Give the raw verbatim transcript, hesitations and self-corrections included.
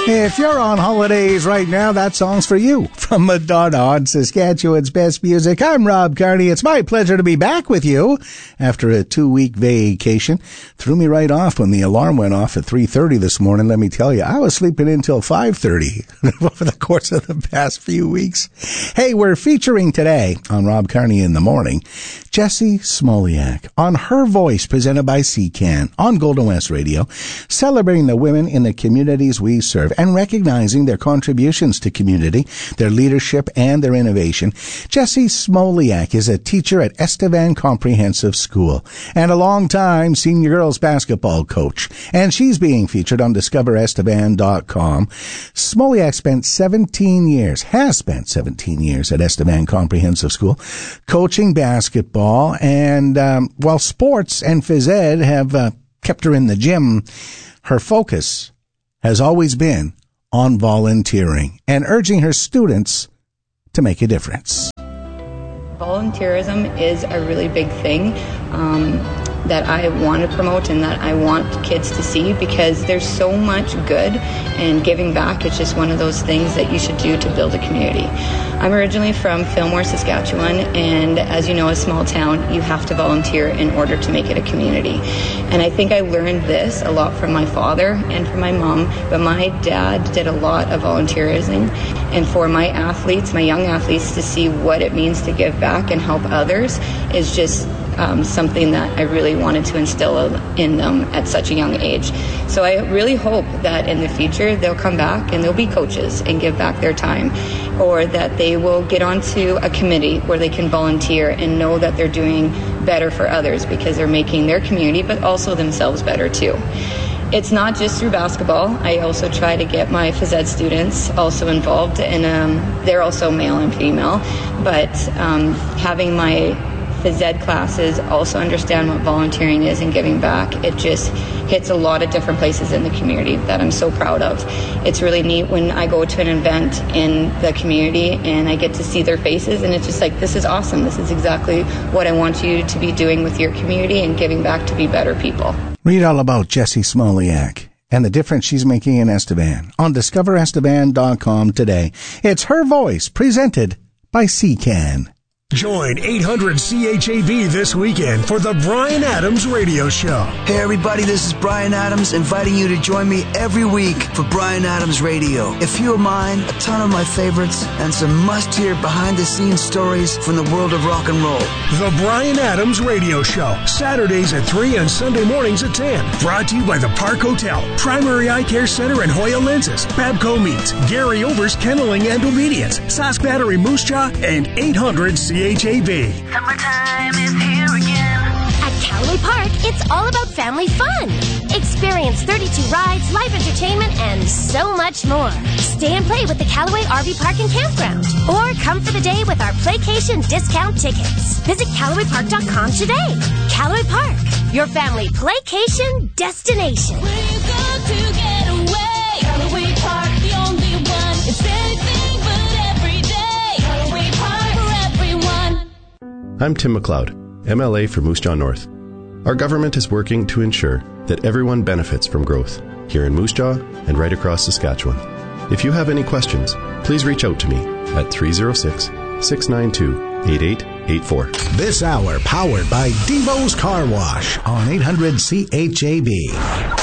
If you're on holidays right now, that song's for you. From Madonna on Saskatchewan's Best Music, I'm Rob Carney. It's my pleasure to be back with you after a two-week vacation. Threw me right off when the alarm went off at three thirty this morning. Let me tell you, I was sleeping until five thirty over the course of the past few weeks. Hey, we're featuring today on Rob Carney in the Morning, Jessie Smoliak on Her Voice, presented by C C A N on Golden West Radio, celebrating the women in the communities we serve and recognizing their contributions to community, their leadership, and their innovation. Jessie Smoliak is a teacher at Estevan Comprehensive School and a long-time senior girls basketball coach, and she's being featured on discover estevan dot com. Smoliak spent seventeen years, has spent seventeen years at Estevan Comprehensive School, coaching basketball, and um, while sports and phys ed have uh, kept her in the gym, her focus has always been on volunteering and urging her students to make a difference. Volunteerism is a really big thing um, that I want to promote and that I want kids to see, because there's so much good, and giving back is just one of those things that you should do to build a community. I'm originally from Fillmore, Saskatchewan, and as you know, a small town, you have to volunteer in order to make it a community. And I think I learned this a lot from my father and from my mom, but my dad did a lot of volunteerism. And for my athletes, my young athletes, to see what it means to give back and help others is just um, something that I really wanted to instill in them at such a young age. So I really hope that in the future they'll come back and they'll be coaches and give back their time, or that they will get onto a committee where they can volunteer and know that they're doing better for others because they're making their community but also themselves better too. It's not just through basketball. I also try to get my phys ed students also involved, and um, they're also male and female, but um, having my phys ed classes also understand what volunteering is and giving back, it just hits a lot of different places in the community that I'm so proud of. It's really neat when I go to an event in the community and I get to see their faces, and it's just like, this is awesome. This is exactly what I want you to be doing with your community and giving back to be better people. Read all about Jessie Smoliak and the difference she's making in Estevan on discover estevan dot com today. It's Her Voice, presented by C C A N. Join eight hundred C H A B this weekend for the Bryan Adams Radio Show. Hey everybody, this is Bryan Adams, inviting you to join me every week for Bryan Adams Radio. A few of mine, a ton of my favorites, and some must-hear behind-the-scenes stories from the world of rock and roll. The Bryan Adams Radio Show, Saturdays at three and Sunday mornings at ten. Brought to you by the Park Hotel, Primary Eye Care Center and Hoya Lenses, Babco Meats, Gary Over's Kenneling and Obedience, Sask Battery Moose Jaw, and eight hundred C H A B. Summertime is here again. At Callaway Park, it's all about family fun. Experience thirty-two rides, live entertainment, and so much more. Stay and play with the Callaway R V Park and Campground, or come for the day with our Playcation discount tickets. Visit Callaway Park dot com today. Callaway Park, your family playcation destination. We've got to get away. Callaway Park, the only one. It's anything but every day. Callaway Park for everyone. I'm Tim McLeod, M L A for Moose Jaw North. Our government is working to ensure that everyone benefits from growth here in Moose Jaw and right across Saskatchewan. If you have any questions, please reach out to me at three oh six, six nine two, eight eight eight four. This hour powered by Devo's Car Wash on eight hundred C H A B.